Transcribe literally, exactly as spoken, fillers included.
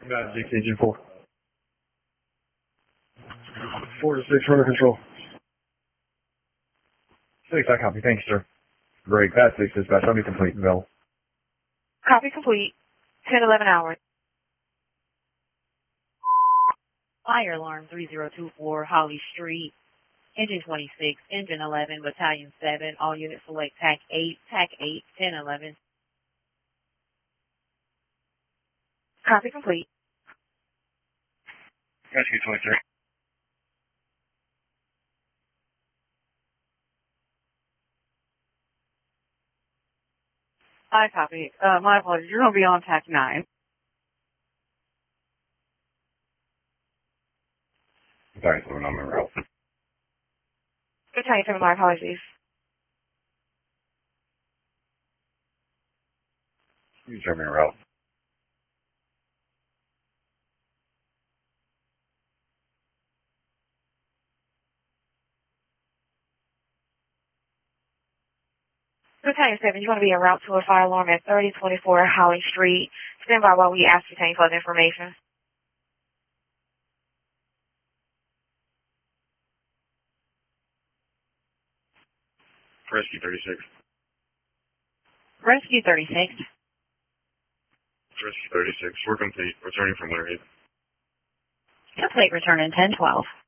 Got it, G T four. Four to six, runner control. Six, I copy. Thanks, sir. Great. That's six dispatch. I'll be complete, Bell. Copy complete. ten eleven hours. Fire alarm three zero two four, Holly Street. Engine twenty-six, Engine eleven, Battalion seven. All units select T A C eight, T A C eight, ten eleven. Copy complete. Rescue twenty-three. I copy. Uh, my apologies. You're going to be on T A C nine. Sorry, so I'm in route. Battalion seven, my apologies. You turn me route. Battalion seven, you're going to be en route to a fire alarm at thirty twenty-four Holly Street. Stand by while we ascertain further information. Rescue thirty-six. Rescue thirty-six. Rescue thirty-six. We're complete. Returning from Winter Haven. Complete return in ten twelve.